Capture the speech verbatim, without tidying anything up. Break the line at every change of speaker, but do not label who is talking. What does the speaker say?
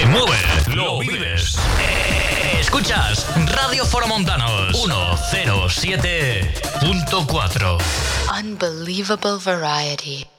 se mueve, lo vives. Escuchas Radio Foromontanos ciento siete punto cuatro.
Unbelievable variety.